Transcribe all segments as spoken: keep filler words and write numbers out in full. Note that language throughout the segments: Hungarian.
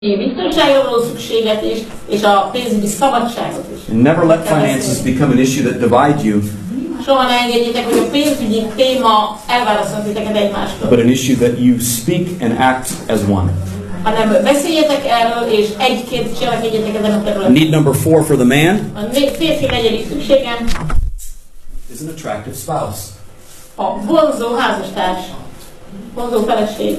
biztonságra való szükséget is, és a pénzügyi szabadságot is. And never let finances become an issue that divide you, Soha ne engedjétek, hogy a pénzügyi téma elválaszthat titeket egymástól. but an issue that you speak and act as one. Hanem beszéljetek erről, és egyként cselekedjetek ezen a területen. Need number four for the man A férfi negyedik szükségem is an attractive spouse. a vonzó házastárs, vonzó feleség.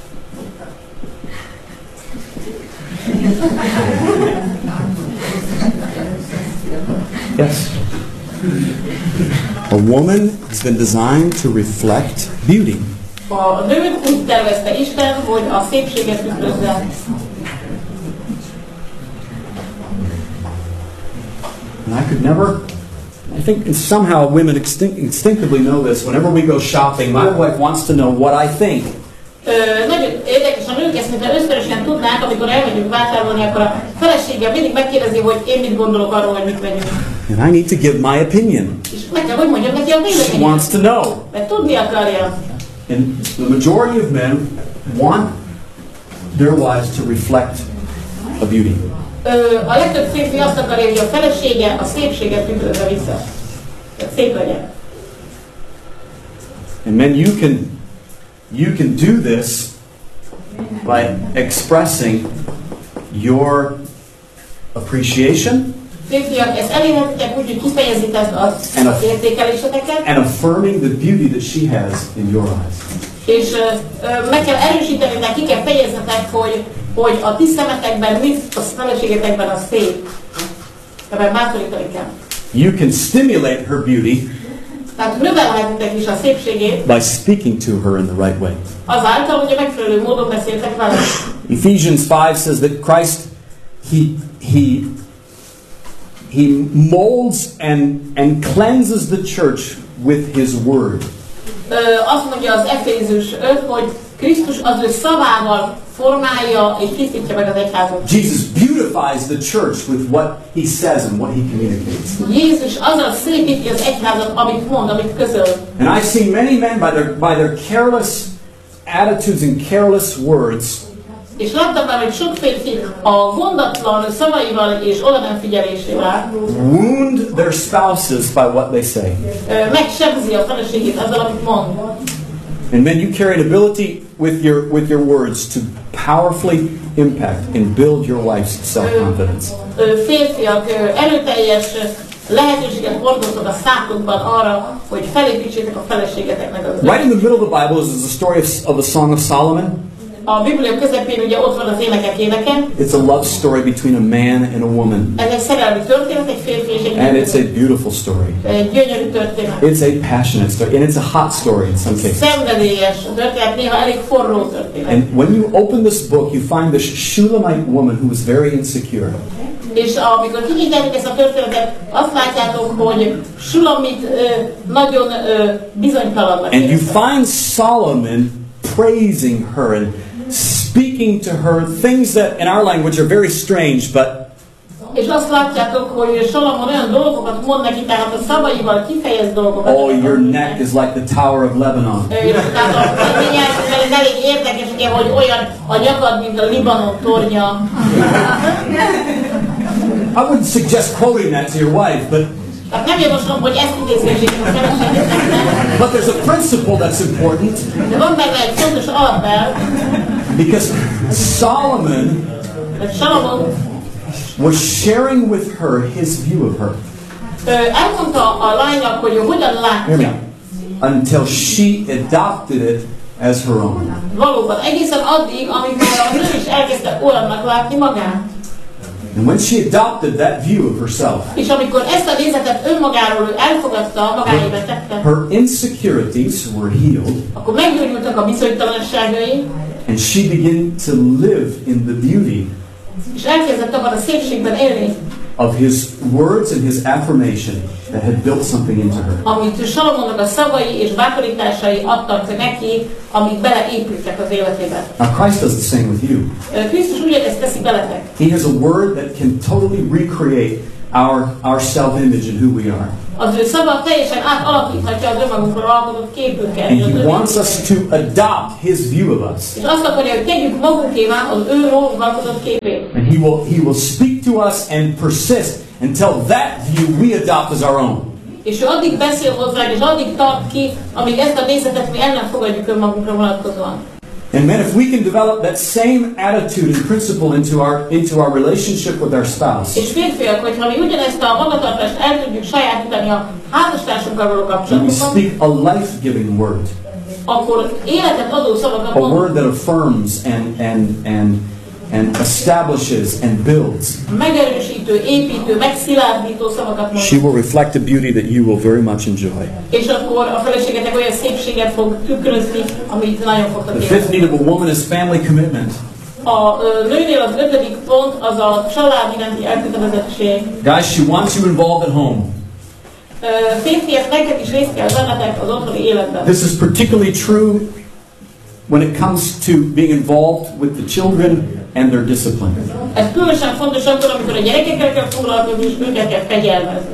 Yes. A woman has been designed to reflect beauty. A nőt úgy tervezte Isten, hogy a szépséget tükrözze. And I could never, I think somehow women instinct, instinctively know this. Whenever we go shopping, my wife wants to know what I think. Ö, nagyon érdekes, a nők ezt, mintha ösztönösen tudnák, amikor elmegyünk vásárolni, akkor a feleséggel mindig megkérdezi, hogy én mit gondolok arról, hogy mit vegyünk. And I need to give my opinion. És meg kell, hogy mondjam neki a She véleményét. wants to know. Mert tudni akarja. And the majority of men want their wives to reflect a beauty. Ö, a legtöbb férfi azt akarja, hogy a felesége a szépséget tükrözze vissza. Szép legyen. And men, you can you can do this by expressing your appreciation Férfiak, ezt elérhetitek úgy, hogy kifejezitek az, And a- az értékeléseteket, and affirming the beauty that she has in your eyes. és ö, ö, meg kell erősíteni, de ki kell fejeznetek, hogy, hogy a ti szemetekben, mit a feleségetekben a szép. Ebben bátorítani kell. You can stimulate her beauty Tehát növelhetitek is a szépségét by speaking to her in the right way. azáltal, hogy a megfelelő módon beszéltek vele. Ephesians five says that Christ he he he molds and and cleanses the church with his word. Ö, azt mondja az Efézus öt, hogy Krisztus az ő szavával formálja és tisztítja meg az egyházat. Jesus beautifies the church with what he says and what he communicates. Jézus azzal szépíti az egyházat, amit mond, amit közöl. And I've seen many men by their by their careless attitudes and careless words És láttam már, hogy sok férfi a gondatlan szavaival és oda nem figyelésével wound their spouses by what they say. ö, megsebzi a feleségét azzal, amit mond. And men, you carry an ability with your with your words to powerfully impact and build your wife's self-confidence. Ö, Férfiak, ö, erőteljes lehetőséget hordoztok a szákokban arra, hogy felépítsétek a feleségeteknek az Right in the middle of the Bible is the story of, of the Song of Solomon. A Biblia közepén ugye ott van az énekek éneke. It's a love story between a man and a woman. Ez egy szerelmi történet, egy férfi és egy And nő. it's a beautiful story. Egy gyönyörű történet. It's a passionate story. And it's a hot story in some cases. Szenvedélyes történet, néha elég forró történet. And when you open this book, you find this Shulamite woman who was very insecure. És amikor kinyitjátok ezt a történetet, azt látjátok, hogy Sulamit ö, nagyon ö, bizonytalannak And you érezte. find Solomon praising her and speaking to her things that in our language are very strange, but És azt látjátok, hogy Salamon olyan dolgokat mond neki, tehát a szavaival kifejez dolgokat. oh, your neck is like the Tower of Lebanon. Ö, és tehát a mindjárt ez elég érdekes, ugye, hogy olyan a nyakad, mint a Libanon tornya. I wouldn't suggest quoting that to your wife, but Tehát nem javaslom, hogy ezt idézgessék a feleségeteknek, but there's a principle that's important de van benne egy fontos alapelv, because Solomon hogy Salamon was sharing with her his view of her. ö, elmondta a lánynak, hogy ő hogyan Hear me látja. out. Until she adopted it as her own. Valóban, egészen addig, amíg már a nő is elkezdte olyannak látni magát. And when she adopted that view of herself, És amikor ezt a nézetet önmagáról ő elfogadta, magáébe tette, her insecurities were healed, akkor meggyógyultak a bizonytalanságai, and she began to live in the beauty és elkezdett abban a szépségben élni, of his words and his affirmation that had built something into her. Amit Salomonnak a szavai és bátorításai adtak neki, amik beleépültek az életébe. Now Christ does the same with you. Krisztus ugyanezt teszi veletek. He has a word that can totally recreate our, our self-image and who we are. Az ő szava teljesen átalakíthatja az önmagunkról alkotott képünket. And he wants us to adopt his view of us. És azt akarja, hogy tegyük magunkévá az ő rólunk alkotott képét. And he will, he will speak to us and persist until that view we adopt as our own. És ő addig beszél hozzánk, és addig tart ki, amíg ezt a nézetet mi el nem fogadjuk önmagunkra vonatkozóan. And man, if we can develop that same attitude and principle into our into our relationship with our spouse, és férfiak, hogyha mi ugyanezt a magatartást el tudjuk sajátítani a házastársunkkal való and we kapcsolatban, speak a life-giving word, akkor életet adó szavakat a mondunk, word that affirms and and and and establishes and builds, megerősítő, építő, megszilárdító szavakat she mondunk. will reflect a beauty that you will very much enjoy. És akkor a feleségetek olyan szépséget fog tükrözni, amit nagyon fogtok The fifth élni. need of a woman is family commitment. A ö, nőnél az ötödik pont az a család iránti elkötelezettség. Guys, she wants you involved at home. Ö, Férfiak, nektek is részt kell vennetek az otthoni életben. This is particularly true when it comes to being involved with the children and their discipline. Ez különösen fontos akkor, amikor a gyerekekkel kell foglalkozni, és őket kell fegyelmezni.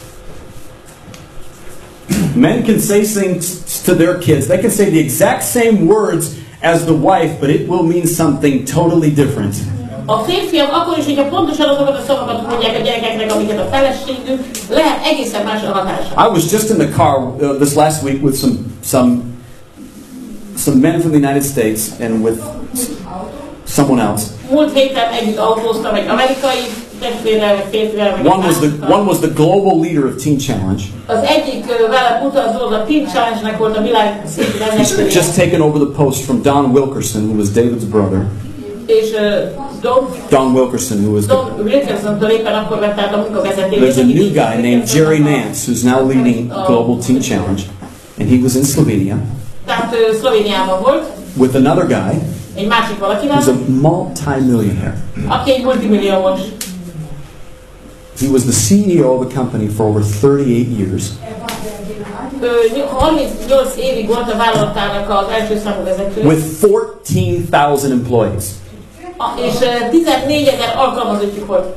Men can say things to their kids. They can say the exact same words as the wife, but it will mean something totally different. A férfiak akkor is, hogyha pontosan azokat a szavakat mondják a gyerekeknek, amiket a feleségük, lehet egészen más a hatása. I was just in the car uh, this last week with some some some men from the United States and with someone else. Múlt héten együtt autóztam egy amerikai testvérrel, vagy férfivel, vagy One was the one was the global leader of Teen Challenge. Az egyik ö, vele utazó, az a Teen Challenge-nek volt a világ szintű He's vezetője. just taken over the post from Don Wilkerson, who was David's brother. És ö, Don, Don Wilkerson, who was the, Don Wilkerson-től éppen akkor vett át a munkavezetést. there's a new guy named Jerry Nance, who's now leading Global Teen Challenge, and he was in Slovenia Tehát ö, Szlovéniában volt, with another guy egy másik valakivel, who's a multi-millionaire. aki egy multimilliómos. He was the C E O of the company for over thirty-eight years. Ö, harmincnyolc évig volt a vállalatának az első számú vezetője, With fourteen thousand employees. A- és ö, tizennégyezer alkalmazottjuk volt.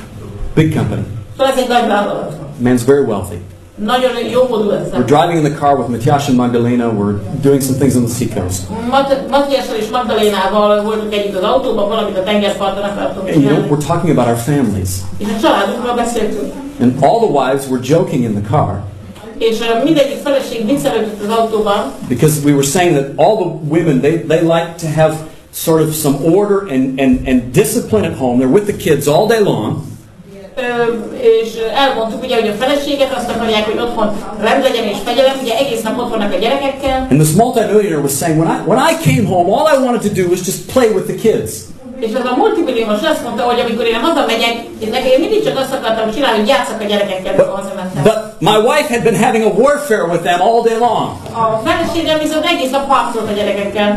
Big company. Szóval ez egy nagy vállalat. Man's very wealthy. Nagyon jó modul ez. We're driving in the car with Matyas and Magdalena. We're doing some things on the seacoast. Mat- Mattiassal és Magdalénával voltunk együtt az autóban, valamit a tengerparton akartunk And you know, csinálni. we're talking about our families. És a családunkról beszéltünk. And all the wives were joking in the car És uh, mindegyik feleség viccelődött az autóban, because we were saying that all the women, they, they like to have sort of some order and, and, and discipline at home. They're with the kids all day long. Ö, és elmondtuk ugye, hogy a feleséget azt akarják, hogy otthon rend legyen és fegyelem, ugye egész nap ott vannak a gyerekekkel. And this multimillionaire was saying, when I, when I came home, all I wanted to do was just play with the kids. És az a multimilliómos azt mondta, hogy amikor én hazamegyek, én nekem én mindig csak azt akartam csinálni, hogy játszak a gyerekekkel, amikor hazamentem. But my wife had been having a warfare with them all day long. A feleségem viszont egész nap harcolt a gyerekekkel.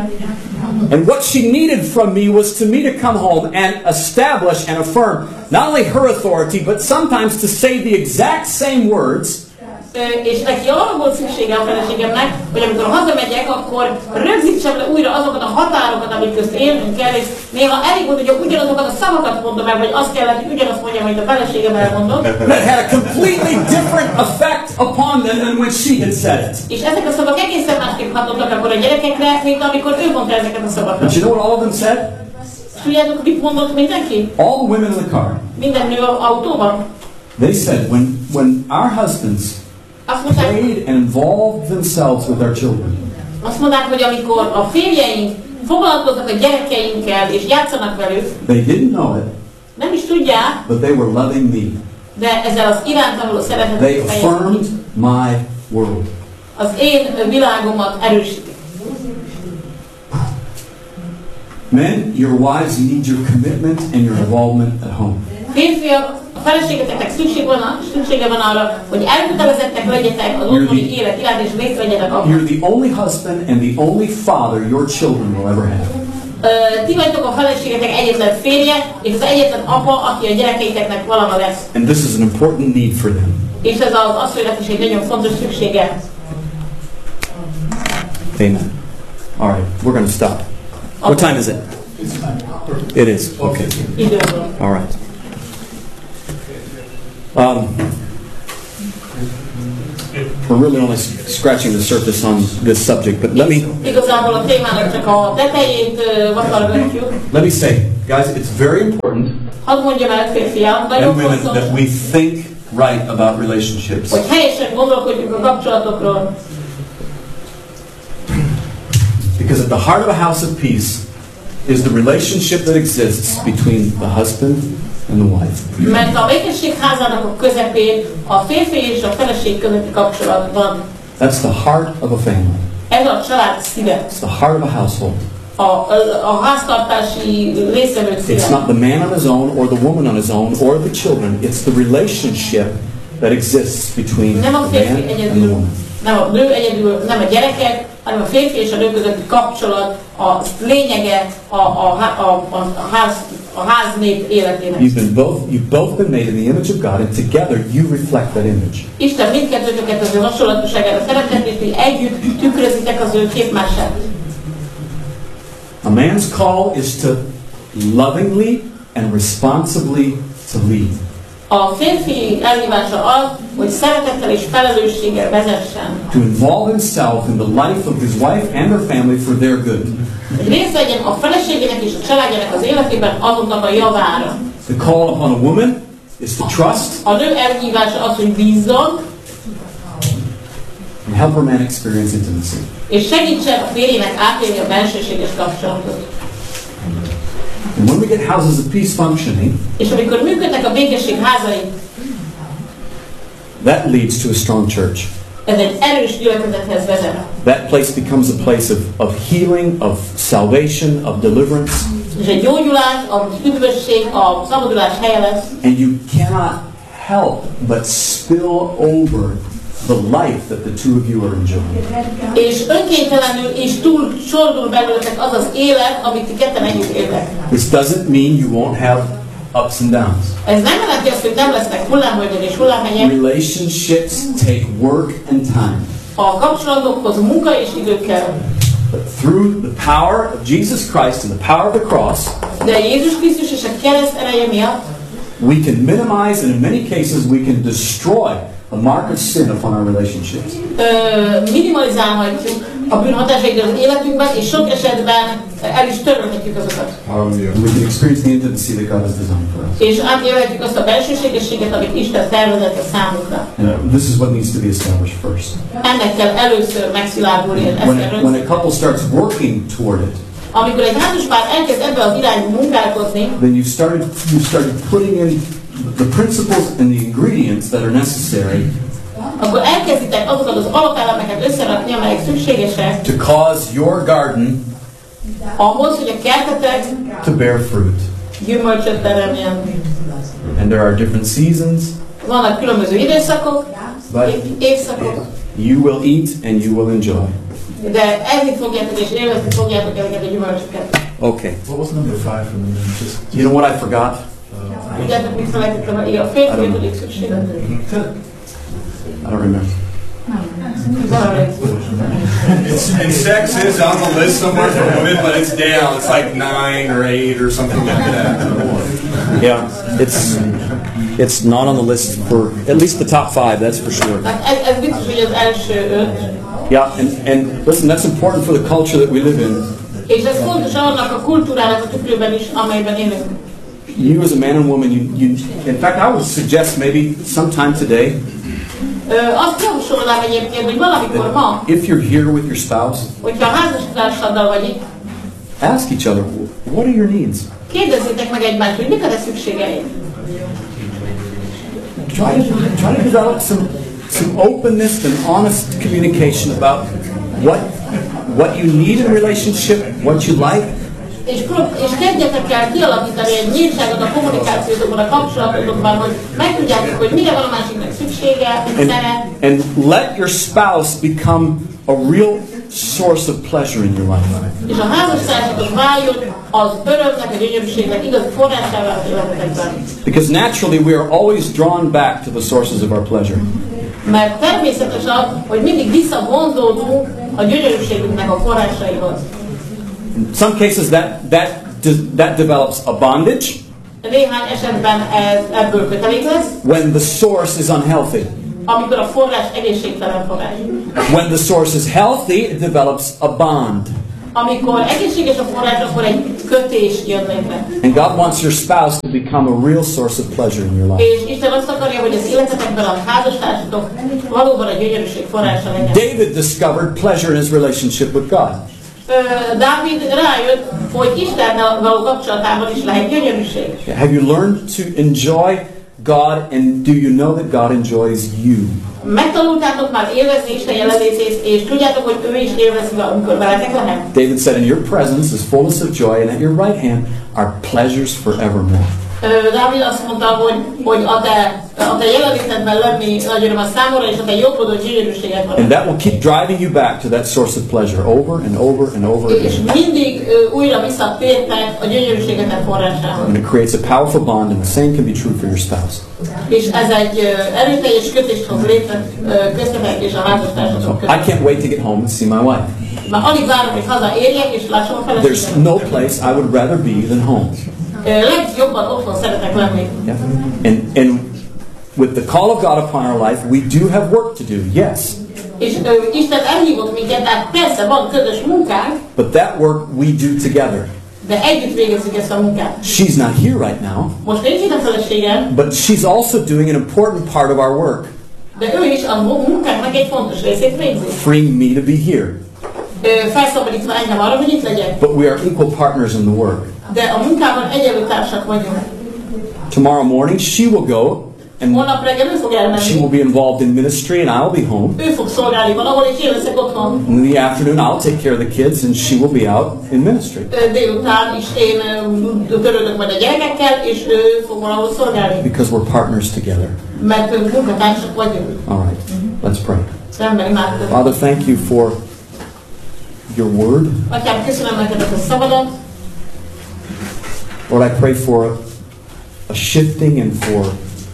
And what she needed from me was to me to come home and establish and affirm not only her authority, but sometimes to say the exact same words. Ö, és neki arra volt szüksége a feleségemnek, hogy amikor hazamegyek, akkor rögzítsem le újra azokat a határokat, amik közt élnünk kell, és néha elég volt, hogy ugyanazokat a szavakat mondom el, vagy azt kellett, hogy ugyanazt mondjam, amit a feleségem elmondott. That had a completely different effect upon them than when she had said it. És ezek a szavak egészen másképp hatottak akkor a gyerekekre, mint amikor ő mondta ezeket a szavakat. But you know what all of them said? És tudjátok, mit mondott mindenki? All the women in the car. Minden nő az autóban. They said, when, when our husbands Azt mondták, played and involved themselves with our children, azt mondták, hogy amikor a férjeink foglalkoznak a gyerekeinkkel és játszanak velük, they didn't know it, nem is tudják, but they were loving me. de ezzel az irántam való They szeretetet fejezik affirmed ki. my world. Az én világomat erősítik. Men, your wives need your commitment and your involvement at home. Férfiak, a feleségeteknek szükség van, szüksége van arra, hogy elkötelezettek legyetek az otthoni élet iránt, és részt vegyetek abban. You're the only husband and the only father your children will ever have. Ti vagytok a feleségetek egyetlen férje, és az egyetlen apa, aki a gyerekeiteknek valama lesz. And this is an important need for them. És ez az asszonynak is egy nagyon fontos szüksége. Amen. All right, we're going to stop. What time is it? It is. Okay. Időből. All right. Um, we're really only scratching the surface on this subject, but let me Igazából a témának csak a tetejét vakargatjuk. let me say, guys, it's very important, Hadd mondjam el, férfiak, nagyon and women, fontos, that we think right about relationships. hogy helyesen gondolkodjunk a kapcsolatokról. Because at the heart of a house of peace is the relationship that exists between the husband and the wife. Mert a békesség házának a közepén a férfi és a feleség közötti kapcsolat van. That's the heart of a family. Ez a család szíve. It's the heart of a household. A, a, a háztartási részevők It's szíve. not the man on his own or the woman on his own or the children. It's the relationship that exists between the Nem a man férfi and the egyedül, woman. nem a nő egyedül, nem a gyerekek, hanem a férfi és a nő közötti kapcsolat, a lényege a, a, a, a, a, ház, a háznép életének. You've been both you've both been made in the image of God, and together you reflect that image. Isten mindkettőtöket az ő hasonlatosságára teremtett, és hogy együtt tükrözitek az ő képmását. A man's call is to lovingly and responsibly to lead. A férfi elhívása az, hogy szeretettel és felelősséggel vezessen. To involve himself in the life of his wife and her family for their good. Hogy részt vegyen a feleségének és a családjának az életében azoknak a javára. The call upon a woman is to trust A nő elhívása az, hogy bízzon, and help her man experience intimacy. és segítsen a férjének átélni a bensőséges kapcsolatot. And when we get houses of peace functioning, És amikor működnek a békesség házai, that leads to a strong church. ez egy erős gyülekezethez vezet. That place becomes a place of, of healing, of salvation, of deliverance. És egy gyógyulás, az üdvösség, a szabadulás helye lesz. And you cannot help but spill over the life that the two of you are enjoying. És önkéntelenül és túl sordul belőletek az az élet, amit ti ketten együtt éltek. This doesn't mean you won't have ups and downs. Ez nem jelenti azt, hogy nem lesznek hullámvölgyek és hullámhegyek. Relationships take work and time. A kapcsolatokhoz munka és idő kell. But through the power of Jesus Christ and the power of the cross, De Jézus Krisztus és a kereszt ereje miatt we can minimize, and in many cases we can destroy the mark of sin upon our relationships. ö, minimalizálhatjuk a bűnhatásait az életünkben, és sok esetben el is törölhetjük azokat. And we can experience the intimacy that God has designed for us. És átélhetjük azt a belsőségességet, amit Isten tervezett a számunkra. And uh, this is what needs to be established first. Ennek kell először megszilárdulni, ezt When, kell it, when a rögzíteni. couple starts working toward it, Amikor egy házaspár elkezd ebbe az irányba munkálkodni, then you started you started putting in the principles and the ingredients that are necessary akkor elkezditek azokat az alapelemeket összerakni, amelyek szükségesek to cause your garden ahhoz, hogy a kertetek to bear fruit. gyümölcsöt teremjen. And there are different seasons, Vannak különböző időszakok, but év- évszakok, you will eat and you will enjoy. de enni fogjátok és élvezni fogjátok ezeket a gyümölcsöket. Okay. What was number five from the men? Just You know what I forgot? Tudjátok, mit felejtettem, hogy a férfi ötödik szükséget. I don't remember. It's, and sex is on the list somewhere for women, but it's down. It's like nine or eight or something like that. Yeah, it's it's not on the list for at least the top five. That's for sure. Hát ez, ez biztos, hogy az első öt. Yeah, and and listen, that's important for the culture that we live in. És ez fontos annak a kultúrának a tükrében is, amelyben élünk. You as a man and woman, you, you in fact, I would suggest maybe sometime today, Ö, azt javasolnám egyébként, hogy valamikor ma, if you're here with your spouse, hogyha a házastársaddal vagy itt, ask each other, what are your needs? kérdezzétek meg egymást, hogy mik a te szükségeid. Try to try to develop some some openness and honest communication about what what you need in a relationship, what you like, És, prób- és kezdjetek el kialakítani egy nyíltságot a kommunikációtokban, a kapcsolatotokban, hogy megtudjátok, hogy mire van a másiknak szüksége, mit and, szeret, and let your spouse become a real source of pleasure in your life. És a házastársatok váljon az örömnek, a gyönyörűségnek igazi forrásává az életetekben. Because naturally we are always drawn back to the sources of our pleasure. Mert természetes az, hogy mindig visszavonzódunk a gyönyörűségünknek a forrásaihoz. In some cases that that that develops a bondage. Néhány esetben ez ebből kötelék lesz. When the source is unhealthy. Amikor a forrás egészségtelen forrás. When the source is healthy, it develops a bond. Amikor egészséges a forrás, akkor egy kötés jön létre. And God wants your spouse to become a real source of pleasure in your life. És Isten azt akarja, hogy az életetekben a házastársatok valóban a gyönyörűség forrása legyen. David discovered pleasure in his relationship with God. Dávid rájött, hogy Istennel való kapcsolatában is lehet gyönyörűség. Have you learned to enjoy God, and do you know that God enjoys you? Megtanultátok már élvezni Isten jelenlétét, és tudjátok, hogy ő is élvezi, amikor veletek lehet. David said, "In your presence is fullness of joy, and at your right hand are pleasures forevermore." Dávid azt mondta, hogy, hogy a te, a te jelenlétedben lenni nagy öröm a számomra, és a te jobbodon gyönyörűséget van. And that will keep driving you back to that source of pleasure over and over and over És again. mindig uh, újra visszatértek a gyönyörűségetek forrásához. And it creates a powerful bond, and the same can be true for your spouse. És ez egy uh, erőteljes kötést hoz létre uh, köztetek és a házastársatok között. I can't wait to get home and see my wife. Már alig várom, hogy hazaérjek, és lássam a There's feleségemet. no place I would rather be than home. Legjobban otthon szeretek lenni. Yeah. And and with the call of God upon our life, we do have work to do. Yes. És uh, Isten elhívott minket, tehát persze van közös munkánk, But that work we do together. de együtt végezzük ezt a munkát. She's not here right now, Most nincs itt a feleségem, but she's also doing an important part of our work, de ő is a munkánknak egy fontos részét végzi. freeing me to be here. Felszabadítva engem arra, hogy itt legyek. But we are equal partners in the work. De a munkában egyenlő társak vagyunk. Tomorrow morning she will go and Holnap reggel ő fog she will elmenni. be involved in ministry and I'll be home. Ő fog szolgálni valahol, és én leszek otthon. In the afternoon I'll take care of the kids and she will be out in ministry. Délután is én törődök majd a gyerekekkel, és ő fog valahol szolgálni. Because we're partners together. Mert munkatársak vagyunk. All right, let's pray. Szemben imádkozunk. Father, thank you for your word. Atyám, köszönöm neked ezt a szabadat. Lord, I pray for a shifting and for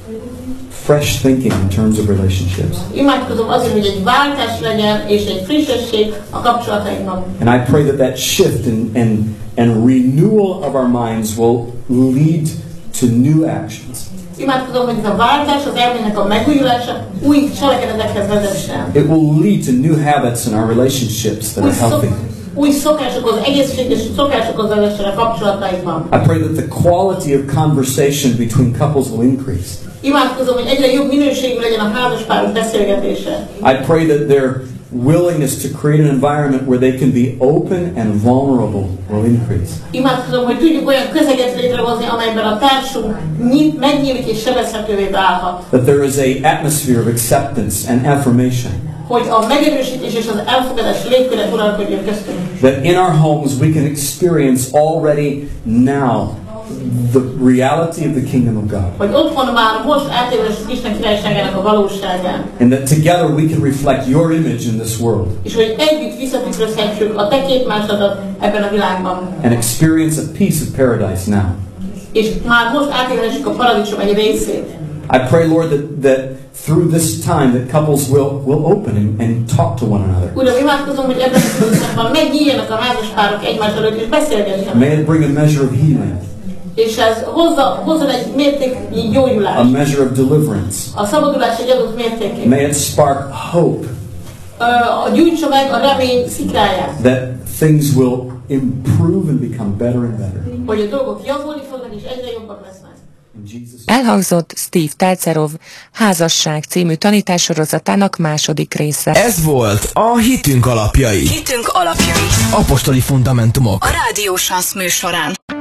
fresh thinking in terms of relationships. Imádkozom azért, hogy egy váltás legyen, és egy frissesség a kapcsolatainkban. And I pray that that shift and, and, and renewal of our minds will lead to new actions. Imádkozom, hogy ez a váltás, az elmének a megújulása új cselekedetekhez vezessen. It will lead to new habits in our relationships that Új, are healthy. szok, új szokásokhoz, egészséges szokásokhoz vezessen a kapcsolatainkban. I pray that the quality of conversation between couples will increase. Imádkozom, hogy egyre jobb minőségű legyen a házaspárok beszélgetése. I pray that their willingness to create an environment where they can be open and vulnerable will increase. Imádkozom, hogy tudjuk olyan közeget létrehozni, amelyben a társunk nyit, megnyílik és sebezhetővé válhat. That there is a atmosphere of acceptance and affirmation. Hogy a megerősítés és az elfogadás légköre uralkodjon köztünk. That in our homes we can experience already now the reality of the kingdom of God. Hogy otthon már most átélve Isten királyságának a valóságán. And that together we can reflect your image in this world. És hogy együtt visszatükrözhetjük a te képmásodat ebben a világban. And experience a piece of paradise now. És már most átélhessük a paradicsom egy részét. I pray, Lord, that, that through this time that couples will, will open and, and talk to one another. Uram, imádkozom, hogy ebben az időszakban megnyíljanak a házaspárok egymás előtt és beszélgessenek. May it bring a measure of healing, És ez hozza, hozzon egy mértéknyi gyógyulást. a measure of deliverance. A szabadulás egy adott mértékén. May it spark hope Uh, gyújtsa meg a remény szikráját. that things will improve and become better and better. Hogy a dolgok javulni fognak és egyre jobbak lesznek. In Jesus' Elhangzott Steve Teltszerov Házasság című tanítássorozatának második része. Ez volt a Hitünk alapjai. Hitünk alapjai. Apostoli fundamentumok. A Rádió Sász műsorán.